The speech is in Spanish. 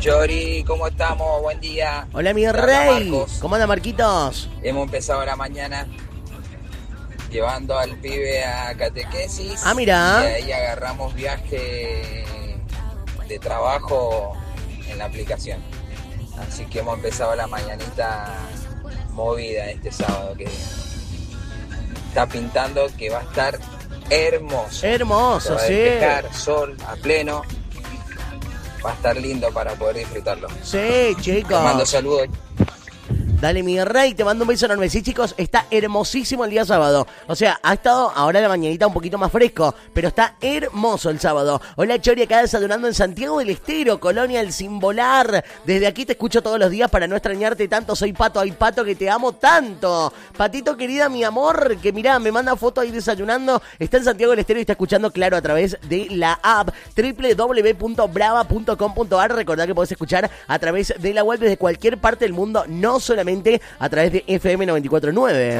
Chori, ¿cómo estamos? Buen día. Hola, mi rey. ¿Cómo anda, Marquitos? Hemos empezado la mañana llevando al pibe a catequesis. Ah, mira. Y ahí agarramos viaje de trabajo en la aplicación. Así que hemos empezado la mañanita movida este sábado, que está pintando que va a estar hermoso. Hermoso, se va a sí. despejar, sol a pleno. Va a estar lindo para poder disfrutarlo. Sí, chicos. Te mando saludos. Dale, mi rey, te mando un beso enorme. Sí, chicos, está hermosísimo el día sábado. O sea, ha estado ahora la mañanita un poquito más fresco, pero está hermoso el sábado. Hola, Chori, acá desayunando en Santiago del Estero, Colonia El Cimbolar. Desde aquí te escucho todos los días para no extrañarte tanto. Soy Pato, ay Pato, que te amo tanto. Patito, querida, mi amor, que mirá, me manda foto ahí desayunando. Está en Santiago del Estero y está escuchando, claro, a través de la app www.brava.com.ar. Recordá que podés escuchar a través de la web desde cualquier parte del mundo, no solamente a través de FM 94.9.